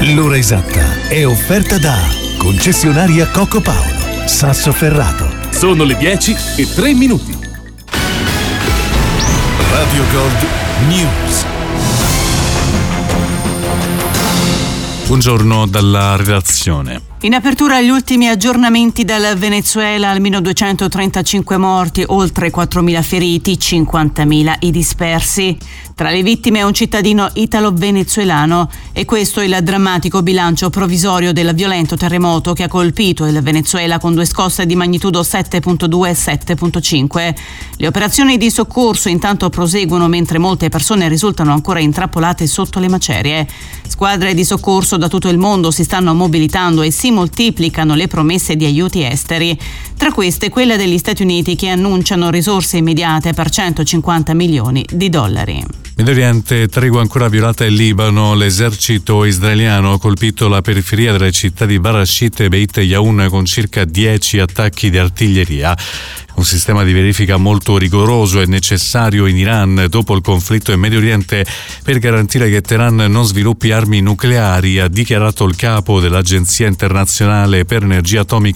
L'ora esatta è offerta da concessionaria Coco Paolo, Sassoferrato. Sono le 10:03. Radio Gold News. Buongiorno dalla redazione. In apertura gli ultimi aggiornamenti dal Venezuela, almeno 235 morti, oltre 4.000 feriti, 50.000 i dispersi. Tra le vittime un cittadino italo-venezuelano e questo è il drammatico bilancio provvisorio del violento terremoto che ha colpito il Venezuela con 2 scosse di magnitudo 7.2 e 7.5. Le operazioni di soccorso intanto proseguono mentre molte persone risultano ancora intrappolate sotto le macerie. Squadre di soccorso da tutto il mondo si stanno mobilitando e si moltiplicano le promesse di aiuti esteri, tra queste quella degli Stati Uniti che annunciano risorse immediate per $150 milioni. Medio Oriente, tregua ancora violata in Libano. L'esercito israeliano ha colpito la periferia delle città di Barashit e Beit Yaun con circa 10 attacchi di artiglieria. Un sistema di verifica molto rigoroso è necessario in Iran dopo il conflitto in Medio Oriente per garantire che Teheran non sviluppi armi nucleari, ha dichiarato il capo dell'Agenzia internazionale per energia atomica